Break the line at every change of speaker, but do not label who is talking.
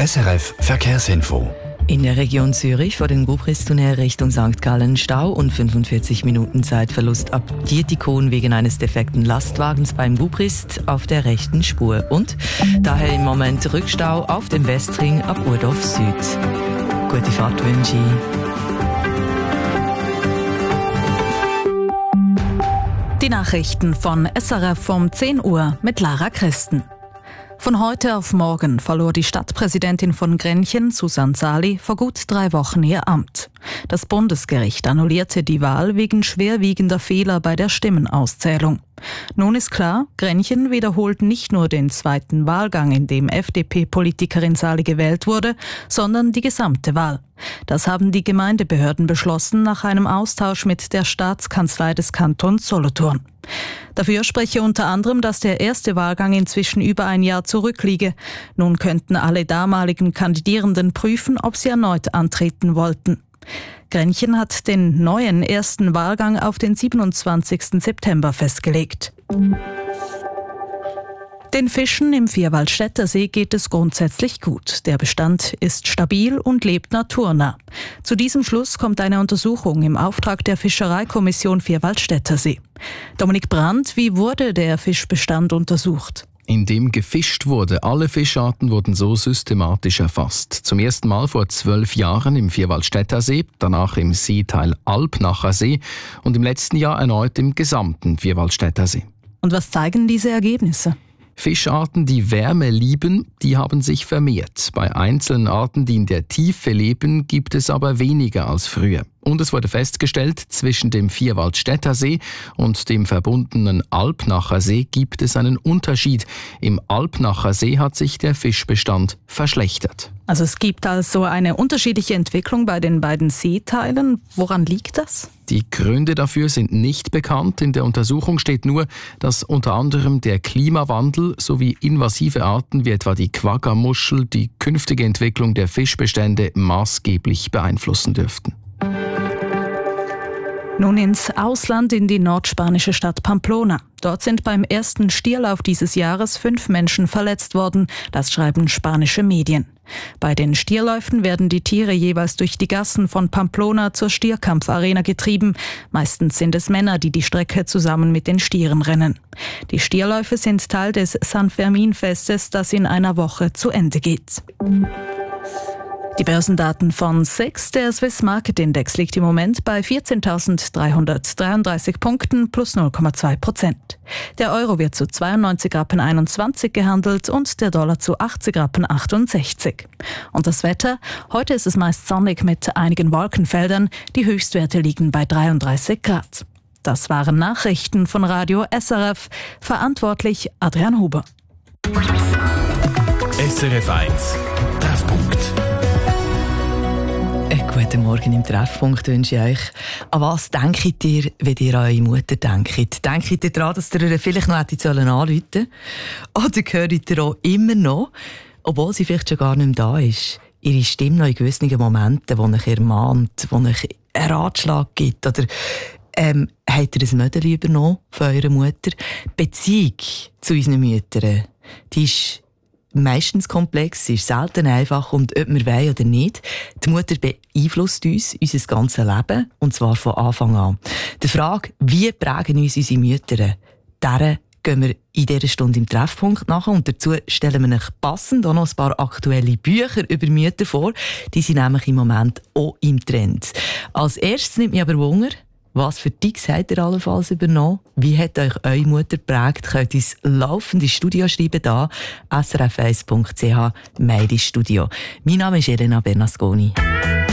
SRF Verkehrsinfo.
In der Region Zürich vor dem Gubrist-Tunnel Richtung St. Gallen Stau und 45 Minuten Zeitverlust ab Dietikon wegen eines defekten Lastwagens beim Gubrist auf der rechten Spur. Und daher im Moment Rückstau auf dem Westring ab Urdorf Süd. Gute Fahrt wünsche ich.
Die Nachrichten von SRF um 10 Uhr mit Lara Christen. Von heute auf morgen verlor die Stadtpräsidentin von Grenchen, Susanne Sali, vor gut 3 Wochen ihr Amt. Das Bundesgericht annullierte die Wahl wegen schwerwiegender Fehler bei der Stimmenauszählung. Nun ist klar, Grenchen wiederholt nicht nur den zweiten Wahlgang, in dem FDP-Politikerin Sali gewählt wurde, sondern die gesamte Wahl. Das haben die Gemeindebehörden beschlossen nach einem Austausch mit der Staatskanzlei des Kantons Solothurn. Dafür spreche unter anderem, dass der erste Wahlgang inzwischen über ein Jahr zurückliege. Nun könnten alle damaligen Kandidierenden prüfen, ob sie erneut antreten wollten. Grenchen hat den neuen ersten Wahlgang auf den 27. September festgelegt. Den Fischen im Vierwaldstätter See geht es grundsätzlich gut. Der Bestand ist stabil und lebt naturnah. Zu diesem Schluss kommt eine Untersuchung im Auftrag der Fischereikommission Vierwaldstätter See. Dominik Brandt, wie wurde der Fischbestand untersucht?
Indem gefischt wurde. Alle Fischarten wurden so systematisch erfasst. Zum ersten Mal vor 12 Jahren im Vierwaldstätter See, danach im Seeteil Alpnacher See und im letzten Jahr erneut im gesamten Vierwaldstätter See.
Und was zeigen diese Ergebnisse?
Fischarten, die Wärme lieben, die haben sich vermehrt. Bei einzelnen Arten, die in der Tiefe leben, gibt es aber weniger als früher. Und es wurde festgestellt, zwischen dem Vierwaldstätter See und dem verbundenen Alpnacher See gibt es einen Unterschied. Im Alpnacher See hat sich der Fischbestand verschlechtert.
Also es gibt also eine unterschiedliche Entwicklung bei den beiden Seeteilen. Woran liegt das?
Die Gründe dafür sind nicht bekannt. In der Untersuchung steht nur, dass unter anderem der Klimawandel sowie invasive Arten wie etwa die Quagga-Muschel die künftige Entwicklung der Fischbestände maßgeblich beeinflussen dürften.
Nun ins Ausland, in die nordspanische Stadt Pamplona. Dort sind beim ersten Stierlauf dieses Jahres 5 Menschen verletzt worden, das schreiben spanische Medien. Bei den Stierläufen werden die Tiere jeweils durch die Gassen von Pamplona zur Stierkampfarena getrieben. Meistens sind es Männer, die die Strecke zusammen mit den Stieren rennen. Die Stierläufe sind Teil des San Fermin-Festes, das in einer Woche zu Ende geht. Die Börsendaten von SIX, der Swiss Market Index, liegt im Moment bei 14.333 Punkten plus 0,2%. Der Euro wird zu 92,21 Rappen gehandelt und der Dollar zu 80,68 Rappen. Und das Wetter? Heute ist es meist sonnig mit einigen Wolkenfeldern. Die Höchstwerte liegen bei 33 Grad. Das waren Nachrichten von Radio SRF. Verantwortlich Adrian Huber.
SRF 1 Treffpunkt.
Guten Morgen im Treffpunkt wünsche ich euch. An was denkt ihr, wenn ihr an eure Mutter denkt? Denkt ihr daran, dass ihr ihr vielleicht noch anrufen sollen? Oder hört ihr auch immer noch, obwohl sie vielleicht schon gar nicht mehr da ist, ihre Stimme noch in gewissen Momenten, wo euch ermahnt, wo euch einen Ratschlag gibt? Oder habt ihr ein Mödeli übernommen von eurer Mutter? Die Beziehung zu unseren Müttern, die ist meistens komplex, ist selten einfach und ob wir wollen oder nicht. Die Mutter beeinflusst uns, unser ganzes Leben, und zwar von Anfang an. Die Frage, wie prägen uns unsere Mütter, deren gehen wir in dieser Stunde im Treffpunkt nach und dazu stellen wir euch passend auch noch ein paar aktuelle Bücher über Mütter vor. Die sind nämlich im Moment auch im Trend. Als erstes nimmt mich aber Wunder, was für Tipps habt ihr allenfalls übernommen? Wie hat euch eure Mutter geprägt? Könnt ihr ins laufende Studio schreiben, da srf1.ch Meidi Studio. Mein Name ist Elena Bernasconi.